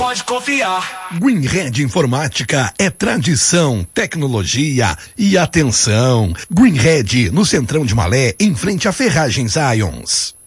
pode confiar. Greenhead Informática é tradição, tecnologia e atenção. Greenhead, no Centrão de Malé, em frente a Ferragens Ions.